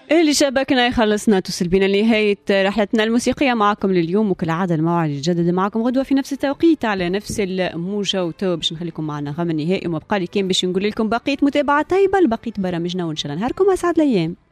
اللي شبكنا يخلصنا. تصل بنا لنهاية رحلتنا الموسيقية معكم لليوم، وكالعادة الموعد يتجدد معكم غدوة في نفس التوقيت على نفس الموجة. وتو باش نخليكم معنا غم النهائي، وما بقى لي كان باش نقول لكم بقية متابعة طيبة لبقية برامجنا، وإن شاء الله نهاركم أسعد الأيام.